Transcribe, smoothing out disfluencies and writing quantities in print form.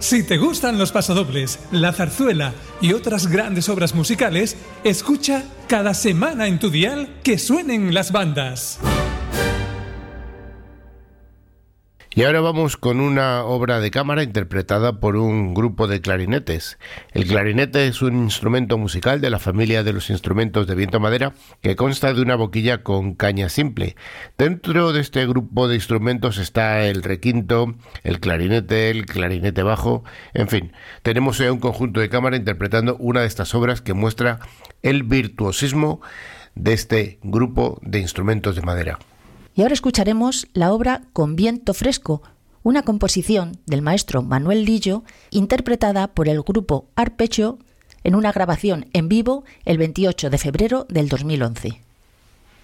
Si te gustan los pasodobles, la zarzuela y otras grandes obras musicales, escucha cada semana en tu dial que suenen las bandas. Y ahora vamos con una obra de cámara interpretada por un grupo de clarinetes. El clarinete es un instrumento musical de la familia de los instrumentos de viento-madera que consta de una boquilla con caña simple. Dentro de este grupo de instrumentos está el requinto, el clarinete bajo, en fin. Tenemos un conjunto de cámara interpretando una de estas obras que muestra el virtuosismo de este grupo de instrumentos de madera. Y ahora escucharemos la obra Con viento fresco, una composición del maestro Manuel Lillo, interpretada por el grupo Arpeggio en una grabación en vivo el 28 de febrero del 2011.